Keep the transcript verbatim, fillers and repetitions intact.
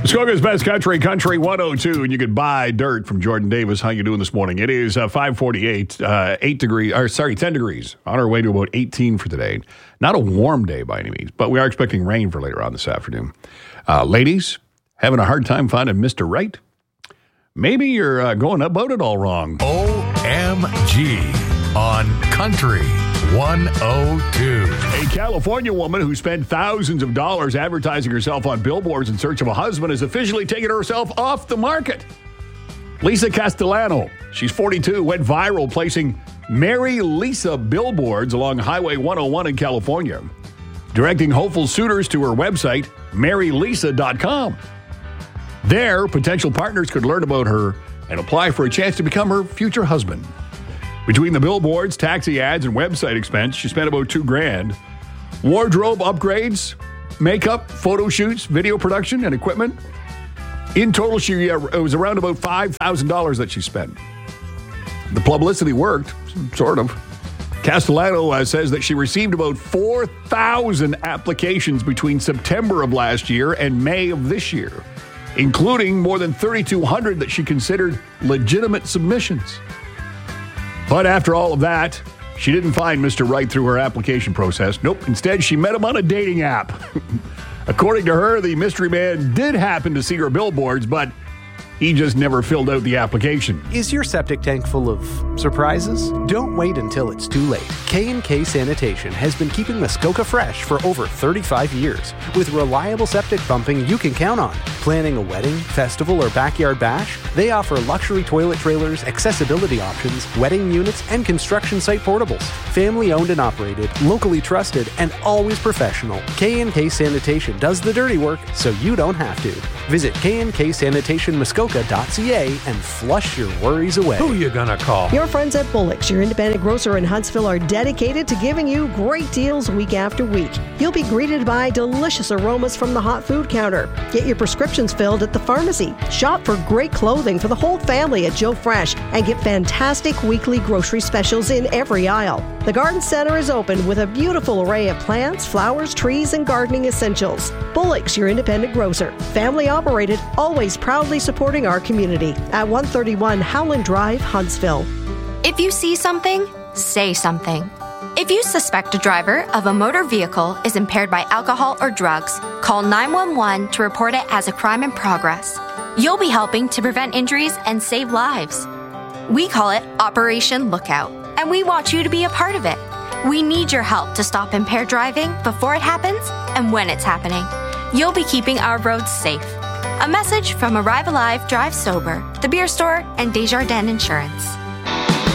Muskoka's Best Country, Country one oh two, and you can buy dirt from Jordan Davis. How you doing this morning? It is uh, five forty-eight, uh, eight degrees, or sorry, ten degrees. On our way to about eighteen for today. Not a warm day by any means, but we are expecting rain for later on this afternoon. Uh, ladies, having a hard time finding Mister Right? Maybe you're uh, going about it all wrong. O M G on Country one oh two. A California woman who spent thousands of dollars advertising herself on billboards in search of a husband has officially taken herself off the market. Lisa Castellano, she's forty-two, went viral placing Mary Lisa billboards along Highway one oh one in California, directing hopeful suitors to her website, mary lisa dot com. There, potential partners could learn about her and apply for a chance to become her future husband. Between the billboards, taxi ads, and website expense, she spent about two grand. Wardrobe upgrades, makeup, photo shoots, video production, and equipment. In total, she uh, it was around about five thousand dollars that she spent. The publicity worked, sort of. Castellano uh, says that she received about four thousand applications between September of last year and May of this year, including more than thirty-two hundred that she considered legitimate submissions. But after all of that, she didn't find Mister Right through her application process. Nope. Instead, she met him on a dating app. According to her, the mystery man did happen to see her billboards, but he just never filled out the application. Is your septic tank full of surprises? Don't wait until it's too late. K and K Sanitation has been keeping Muskoka fresh for over thirty-five years. With reliable septic pumping you can count on. Planning a wedding, festival, or backyard bash? They offer luxury toilet trailers, accessibility options, wedding units, and construction site portables. Family owned and operated, locally trusted, and always professional. K and K Sanitation does the dirty work so you don't have to. Visit K and K Sanitation Muskoka dot c a and flush your worries away. Who you gonna call? Your friends at Bullock's, your independent grocer in Huntsville, are dedicated to giving you great deals week after week. You'll be greeted by delicious aromas from the hot food counter. Get your prescriptions filled at the pharmacy. Shop for great clothing for the whole family at Joe Fresh and get fantastic weekly grocery specials in every aisle. The garden center is open with a beautiful array of plants, flowers, trees, and gardening essentials. Bullock's, your independent grocer. Family operated, always proudly supporting our community at one thirty-one Howland Drive, Huntsville. If you see something, say something. If you suspect a driver of a motor vehicle is impaired by alcohol or drugs, call nine one one to report it as a crime in progress. You'll be helping to prevent injuries and save lives. We call it Operation Lookout, and we want you to be a part of it. We need your help to stop impaired driving before it happens and when it's happening. You'll be keeping our roads safe. A message from Arrive Alive, Drive Sober, The Beer Store, and Desjardins Insurance.